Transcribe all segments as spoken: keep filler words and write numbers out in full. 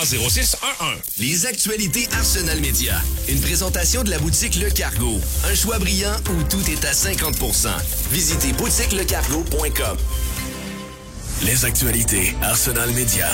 trois zéro six un un. Les actualités Arsenal Média. Une présentation de la boutique Le Cargo. Un choix brillant où tout est à cinquante pour cent. Visitez boutique le cargo point com. Les actualités Arsenal Média.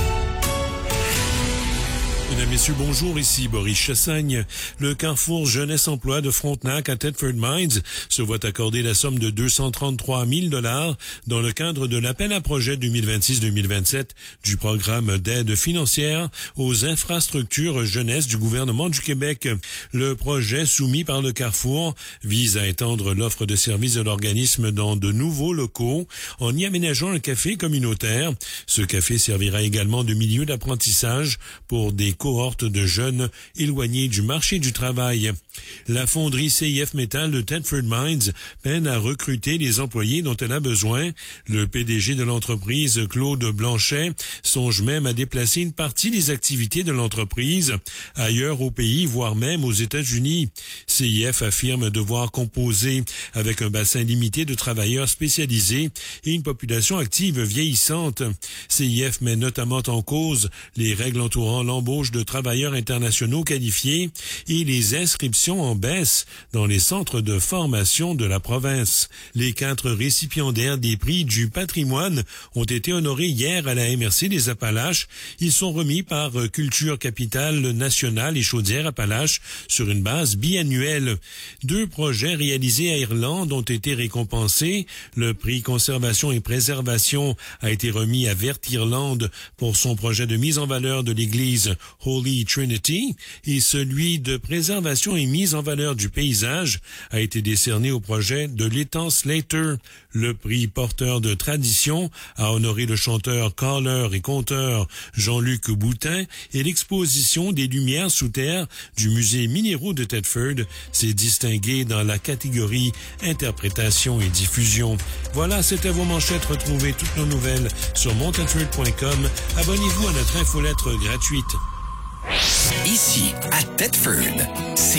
Mesdames, Messieurs, bonjour, ici Boris Chassagne. Le Carrefour Jeunesse Emploi de Frontenac à Thetford Mines se voit accorder la somme de deux cent trente-trois mille dollars dans le cadre de l'appel à projet deux mille vingt-six deux mille vingt-sept du programme d'aide financière aux infrastructures jeunesse du gouvernement du Québec. Le projet soumis par le Carrefour vise à étendre l'offre de services de l'organisme dans de nouveaux locaux en y aménageant un café communautaire. Ce café servira également de milieu d'apprentissage pour des cohorte de jeunes éloignés du marché du travail. La fonderie C I F Metal de Thetford Mines peine à recruter les employés dont elle a besoin. Le P D G de l'entreprise, Claude Blanchet, songe même à déplacer une partie des activités de l'entreprise ailleurs au pays, voire même aux États-Unis. C I F affirme devoir composer avec un bassin limité de travailleurs spécialisés et une population active vieillissante. C I F met notamment en cause les règles entourant l'embauche de travailleurs internationaux qualifiés et les inscriptions en baisse dans les centres de formation de la province. Les quatre récipiendaires des prix du patrimoine ont été honorés hier à la M R C des Appalaches. Ils sont remis par Culture Capitale Nationale et Chaudière-Appalaches sur une base biannuelle. Deux projets réalisés à Irlande ont été récompensés. Le prix Conservation et Préservation a été remis à Vert-Irlande pour son projet de mise en valeur de l'église Holy Trinity, et celui de préservation et mise en valeur du paysage a été décerné au projet de l'étang Slater. Le prix porteur de tradition a honoré le chanteur, caller et conteur Jean-Luc Boutin, et l'exposition des Lumières sous terre du musée Minéraux de Thetford s'est distinguée dans la catégorie interprétation et diffusion. Voilà, c'était vos manchettes. Retrouvez toutes nos nouvelles sur mon thetford point com. Abonnez-vous à notre infolettre gratuite. Ici, à Thetford,